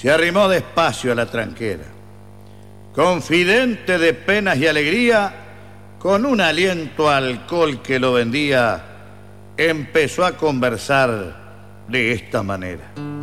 se arrimó despacio a la tranquera. Confidente de penas y alegría, con un aliento a alcohol que lo vendía, empezó a conversar de esta manera.